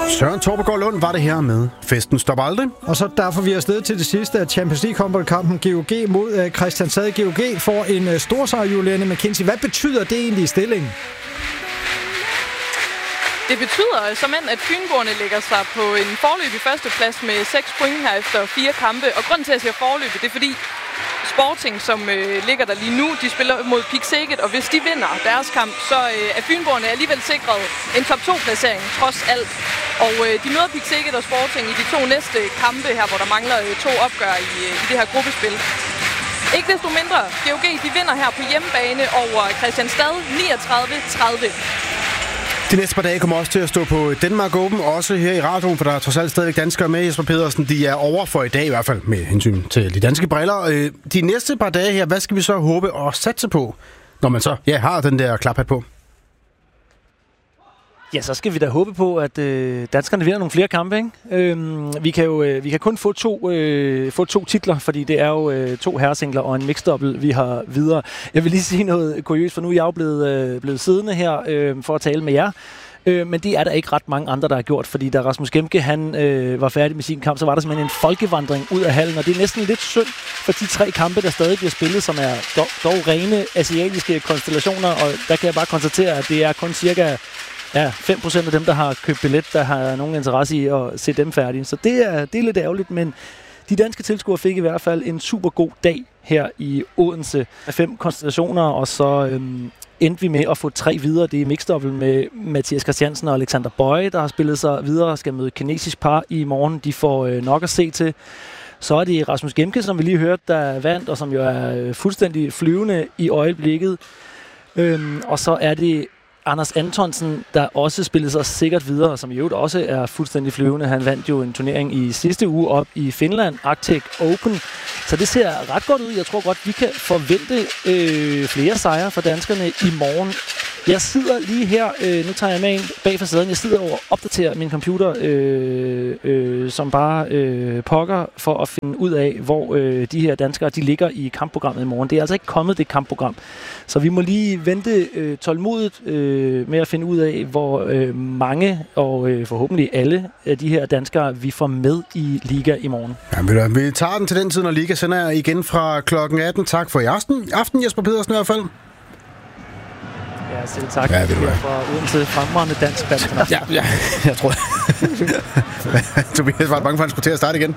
Søren Torpegaard Lund var det her med Festen stopper aldrig. Og så derfor vi er afsted til det sidste af Champions League-kampen GOG mod Kristianstad. GOG får en storsejr, Juliane McKenzie. Hvad betyder det egentlig i stillingen? Det betyder såmænd, at Fynboerne lægger sig på en foreløbig førsteplads med 6 point her efter 4 kampe. Og grunden til, at jeg siger foreløbig, det er fordi Sporting, som ligger der lige nu, de spiller mod Pick Szeged, og hvis de vinder deres kamp, så er Fynboerne alligevel sikret en top 2-placering, trods alt. Og de møder Pick Szeged og Sporting i de 2 næste kampe her, hvor der mangler 2 opgør i det her gruppespil. Ikke desto mindre, GOG de vinder her på hjemmebane over Kristianstad 39-30. De næste par dage kommer også til at stå på Denmark Open, også her i radioen, for der er trods alt stadigvæk danskere med. Jesper Pedersen, de er over for i dag, i hvert fald med hensyn til de danske briller. De næste par dage her, hvad skal vi så håbe og satse på, når man så har den der klaphat på? Ja, så skal vi da håbe på, at danskerne vinder nogle flere kampe, ikke? Vi kan kun få to titler, fordi det er jo 2 herresingler og en mixed-double, vi har videre. Jeg vil lige sige noget kuriøst, for nu er jeg jo blevet siddende her for at tale med jer. Men det er der ikke ret mange andre, der har gjort, fordi da Rasmus Gemke han var færdig med sin kamp, så var der simpelthen en folkevandring ud af hallen, og det er næsten lidt synd for de 3 kampe, der stadig bliver spillet, som er dog rene asiatiske konstellationer, og der kan jeg bare konstatere, at det er kun cirka 5% af dem, der har købt billet, der har nogen interesse i at se dem færdige. Så det er lidt ærgerligt, men de danske tilskuere fik i hvert fald en super god dag her i Odense. 5 konstellationer, og så endte vi med at få 3 videre. Det er mixed-double med Mathias Christiansen og Alexander Bøje, der har spillet sig videre og skal møde kinesisk par i morgen. De får nok at se til. Så er det Rasmus Gemke, som vi lige hørte, der vandt, og som jo er fuldstændig flyvende i øjeblikket. Og så er det Anders Antonsen, der også spillede sig sikkert videre, som i øvrigt også er fuldstændig flyvende. Han vandt jo en turnering i sidste uge op i Finland, Arctic Open. Så det ser ret godt ud. Jeg tror godt, vi kan forvente flere sejre for danskerne i morgen. Jeg sidder lige her, nu tager jeg med en bag facaden. Jeg sidder og opdaterer min computer, som bare pokker for at finde ud af, hvor de her danskere de ligger i kampprogrammet i morgen. Det er altså ikke kommet, det kampprogram. Så vi må lige vente tålmodigt med at finde ud af, hvor mange og forhåbentlig alle af de her danskere, vi får med i Liga i morgen. Ja, vi tager den til den tid, når Liga sender igen fra klokken 18. Tak for i aften, Jesper Pedersen i hvert fald. Ja, selv tak. Ja, fra Odense fremragende dansk badminton. Ja, jeg tror Tobias var bange for, at han skulle til at starte igen.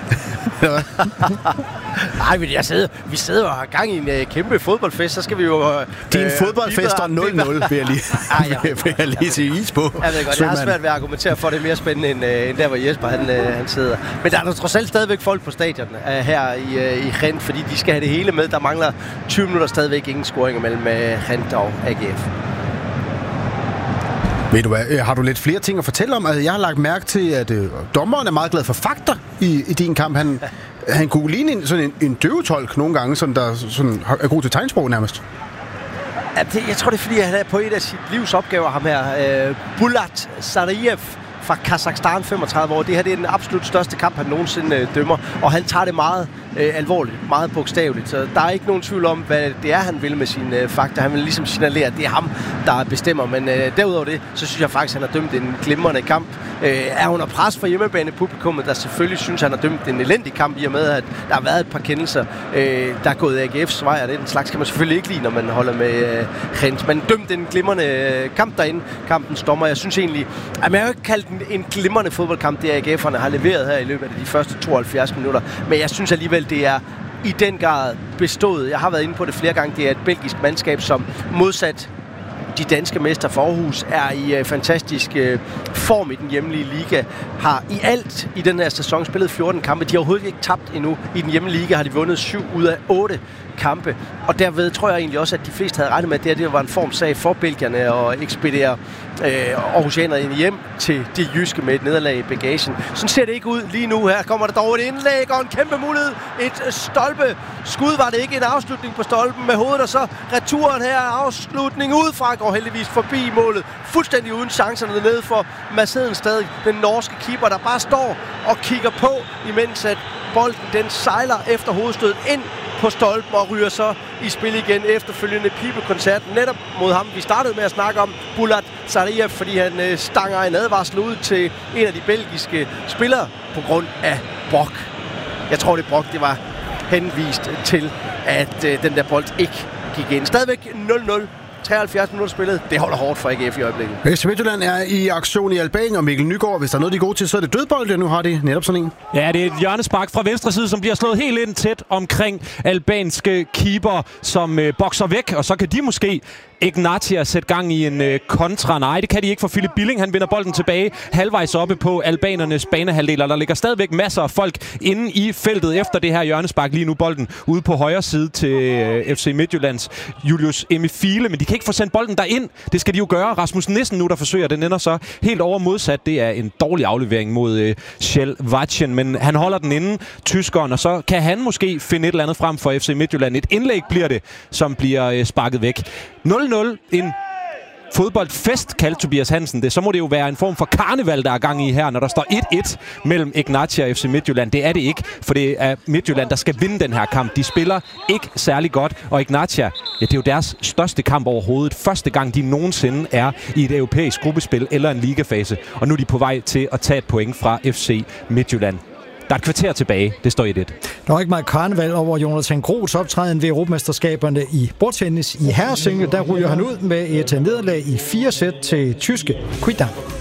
Nej, men vi sidder og har gang i en kæmpe fodboldfest, så skal vi jo... Din fodboldfest er 0-0, vil jeg lige sige is på. Jeg ved godt, jeg har svært ved at argumentere for, det mere spændende, end der, hvor Jesper han sidder. Men der er trods alt stadigvæk folk på stadion her i Gent, fordi de skal have det hele med. Der mangler 20 minutter stadigvæk ingen scoringer mellem Gent og AGF. Ved du hvad, har du lidt flere ting at fortælle om? Altså, jeg har lagt mærke til, at dommeren er meget glad for fakta i din kamp. Han kunne ligne sådan en døvetolk nogle gange, sådan der sådan er god til tegnsprog nærmest. Ja, jeg tror, det er, fordi han er på et af sit livs opgaver, ham her. Bulat Sarajev fra Kazakhstan, 35 år. Det her det er den absolut største kamp, han nogensinde dømmer. Og han tager det meget alvorligt, meget bogstaveligt. Så der er ikke nogen tvivl om, hvad det er, han vil med sine fakta. Han vil ligesom signalere, at det er ham, der bestemmer. Men derudover det, så synes jeg faktisk, at han har dømt en glimrende kamp. Er under pres for hjemmebanepublikummet, der selvfølgelig synes, at han har dømt en elendig kamp, i og med, at der har været et par kendelser, der er gået AGF's vej, og den slags kan man selvfølgelig ikke lide, når man holder med Gent. Men dømt en glimrende kamp derinde, kampens dommer. Jeg synes egentlig, at man har jo ikke kaldt den en glimrende fodboldkamp, det AGF'erne har leveret her i løbet af de første 72 minutter. Men jeg synes alligevel, det er i den grad bestået. Jeg har været inde på det flere gange. Det er et belgisk mandskab, som modsat de danske mester for Aarhus er i fantastisk form i den hjemlige liga. Har i alt i den her sæson spillet 14 kampe. De har overhovedet ikke tabt endnu. I den hjemlige liga har de vundet 7 ud af 8 kampe. Og derved tror jeg egentlig også, at de fleste havde regnet med, at det var en formsag for belgierne at ekspedere aarhusianerne hjem til de jyske med et nederlag i bagagen. Sådan ser det ikke ud lige nu. Her kommer der dog et indlæg og en kæmpe mulighed. Et stolpe. Skud var det ikke, en afslutning på stolpen med hovedet, og så returen her. Afslutning udefra går heldigvis forbi målet. Fuldstændig uden chancerne nede for Mads Hedenstad, den norske keeper, der bare står og kigger på, imens at bolden den sejler efter hovedstødet ind på stolpen og ryger så i spil igen efterfølgende pibekoncerten netop mod ham, vi startede med at snakke om, Bulat Sariev, fordi han stanger en advarsel ud til en af de belgiske spillere på grund af Brock. Jeg tror, det Brock, det var henvist til, at den der bold ikke gik ind. Stadigvæk 0-0. 73 minutter spillet. Det holder hårdt for AGF i øjeblikket. FC Midtjylland er i aktion i Albanien, og Mikkel Nygaard, hvis der er noget, de er gode til, så er det dødbold, og nu har de netop sådan en. Ja, det er et hjørnespark fra venstre side, som bliver slået helt ind tæt omkring albanske keeper, som bokser væk, og så kan de måske Ignatia sætte gang i en kontra. Nej, det kan de ikke, for Philip Billing, han vinder bolden tilbage halvvejs oppe på albanernes banehalvdel, og der ligger stadigvæk masser af folk inde i feltet efter det her hjørnespark. Lige nu bolden ude på højre side til FC Midtjyllands Julius Emifile, men de kan ikke få sendt bolden derind. Det skal de jo gøre. Rasmus Nissen nu, der forsøger, den ender så helt over modsat. Det er en dårlig aflevering mod Kjell Vatchen, men han holder den inde, tyskeren, og så kan han måske finde et eller andet frem for FC Midtjylland. Et indlæg bliver det, som bliver sparket væk. 0-0, en fodboldfest, kaldte Tobias Hansen det. Så må det jo være en form for karneval, der er gang i her, når der står 1-1 mellem Ignatia og FC Midtjylland. Det er det ikke, for det er Midtjylland, der skal vinde den her kamp. De spiller ikke særlig godt, og Ignatia, ja, det er jo deres største kamp overhovedet. Første gang, de nogensinde er i et europæisk gruppespil eller en ligafase. Og nu er de på vej til at tage et point fra FC Midtjylland. Der er et kvarter tilbage. Det står 1-1. Der er ikke meget karneval over Jonathan Groths optræden ved Europamesterskaberne i bordtennis. I herresingle, der ryger han ud med et nederlag i 4 sæt til tyske Quidam.